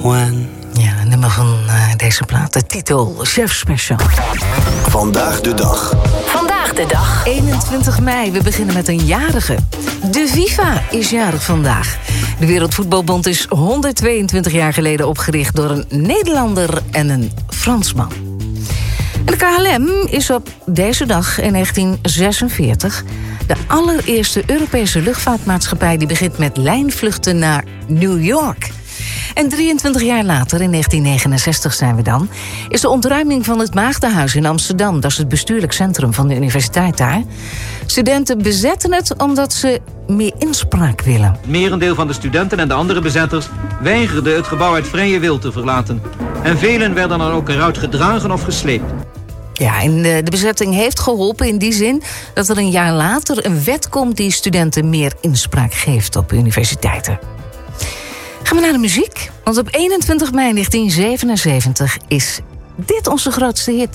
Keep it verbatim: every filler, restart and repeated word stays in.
When. Ja, een nummer van uh, deze plaat. De titel Chef Special. Vandaag de dag. Vandaag de dag. eenentwintig mei, we beginnen met een jarige. De FIFA is jarig vandaag. De Wereldvoetbalbond is honderdtweeëntwintig jaar geleden opgericht door een Nederlander en een Fransman. En de K L M is op deze dag in negentien zesenveertig... de allereerste Europese luchtvaartmaatschappij die begint met lijnvluchten naar New York. En drieëntwintig jaar later, in negentien negenenzestig zijn we dan, is de ontruiming van het Maagdenhuis in Amsterdam. Dat is het bestuurlijk centrum van de universiteit daar. Studenten bezetten het omdat ze meer inspraak willen. Het merendeel van de studenten en de andere bezetters weigerden het gebouw uit vrije wil te verlaten. En velen werden dan ook eruit gedragen of gesleept. Ja, en de bezetting heeft geholpen in die zin dat er een jaar later een wet komt die studenten meer inspraak geeft op universiteiten. Gaan we naar de muziek? Want op eenentwintig mei negentien zevenenzeventig is dit onze grootste hit.